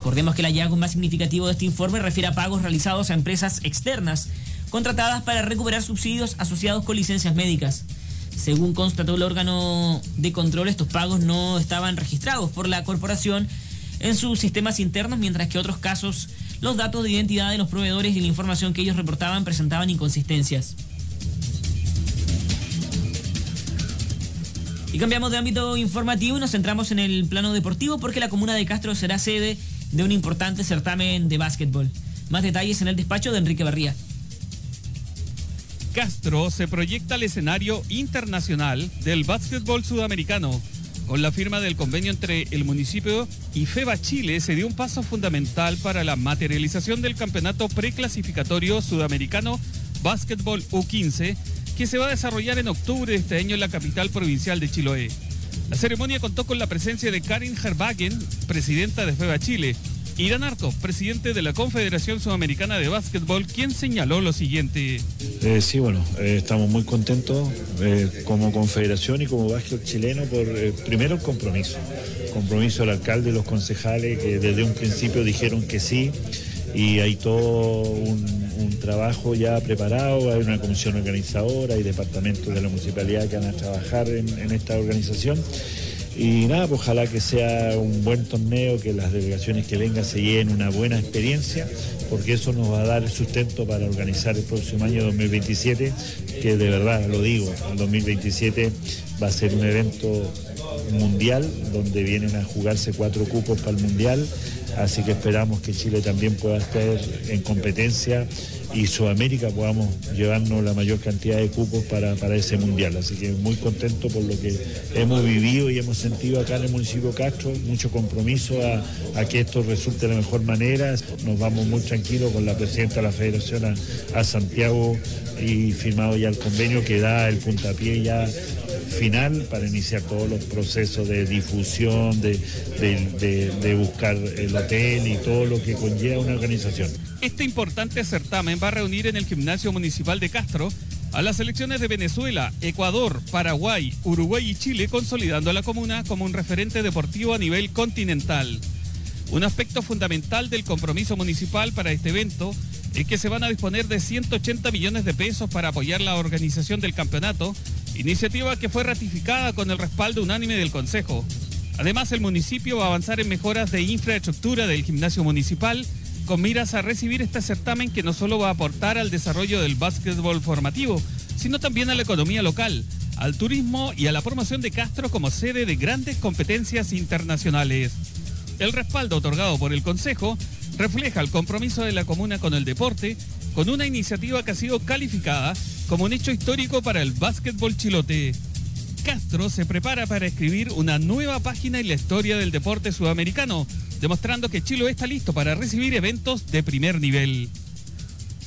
Recordemos que el hallazgo más significativo de este informe refiere a pagos realizados a empresas externas contratadas para recuperar subsidios asociados con licencias médicas. Según constató el órgano de control, estos pagos no estaban registrados por la corporación en sus sistemas internos, mientras que en otros casos los datos de identidad de los proveedores y la información que ellos reportaban presentaban inconsistencias. Y cambiamos de ámbito informativo y nos centramos en el plano deportivo porque la comuna de Castro será sede de un importante certamen de básquetbol. Más detalles en el despacho de Enrique Barría. Castro se proyecta al escenario internacional del básquetbol sudamericano. Con la firma del convenio entre el municipio y FEBA Chile se dio un paso fundamental para la materialización del campeonato preclasificatorio sudamericano Básquetbol U15 que se va a desarrollar en octubre de este año en la capital provincial de Chiloé. La ceremonia contó con la presencia de Karin Herbagen, presidenta de FEBA Chile, y Dan Arco, presidente de la Confederación Sudamericana de Básquetbol, quien señaló lo siguiente. Sí, bueno, estamos muy contentos como confederación y como básquet chileno por primero el compromiso del alcalde y los concejales que desde un principio dijeron que sí, y hay todo un trabajo ya preparado, hay una comisión organizadora, hay departamentos de la municipalidad que van a trabajar en esta organización. Y nada, pues ojalá que sea un buen torneo, que las delegaciones que vengan se lleven una buena experiencia, porque eso nos va a dar el sustento para organizar el próximo año 2027, que de verdad lo digo, el 2027 va a ser un evento mundial, donde vienen a jugarse 4 cupos para el mundial, así que esperamos que Chile también pueda estar en competencia y Sudamérica podamos llevarnos la mayor cantidad de cupos para ese mundial. Así que muy contento por lo que hemos vivido y hemos sentido acá en el municipio de Castro, mucho compromiso a que esto resulte de la mejor manera. Nos vamos muy tranquilos con la presidenta de la federación a Santiago y firmado ya el convenio que da el puntapié ya final para iniciar todos los procesos de difusión, de buscar el hotel y todo lo que conlleva una organización. Este importante certamen va a reunir en el Gimnasio Municipal de Castro a las selecciones de Venezuela, Ecuador, Paraguay, Uruguay y Chile, consolidando a la comuna como un referente deportivo a nivel continental. Un aspecto fundamental del compromiso municipal para este evento es que se van a disponer de 180 millones de pesos para apoyar la organización del campeonato, iniciativa que fue ratificada con el respaldo unánime del Consejo. Además, el municipio va a avanzar en mejoras de infraestructura del gimnasio municipal con miras a recibir este certamen que no solo va a aportar al desarrollo del básquetbol formativo, sino también a la economía local, al turismo y a la promoción de Castro como sede de grandes competencias internacionales. El respaldo otorgado por el Consejo refleja el compromiso de la comuna con el deporte, con una iniciativa que ha sido calificada como un hecho histórico para el básquetbol chilote. Castro se prepara para escribir una nueva página en la historia del deporte sudamericano, demostrando que Chile está listo para recibir eventos de primer nivel.